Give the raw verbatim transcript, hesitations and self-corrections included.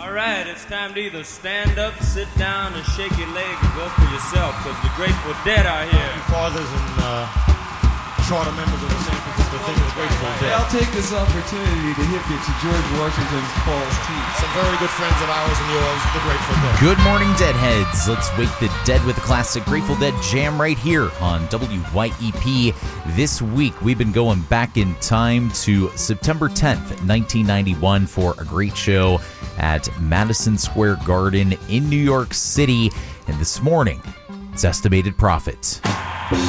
All right, it's time to either stand up, sit down, and shake your leg and go for yourself, because the Grateful Dead are here. Thank you, fathers and uh, charter members of the San Francisco thing of the Grateful Dead. I'll take this opportunity to hip you to George Washington's Paul's Teeth. Some very good friends of ours and yours, the Grateful Dead. Good morning, Deadheads. Let's wake the dead with a classic Grateful Dead jam right here on W Y E P. This week, we've been going back in time to September tenth, nineteen ninety-one for a great show at Madison Square Garden in New York City. And this morning, it's Estimated Profits.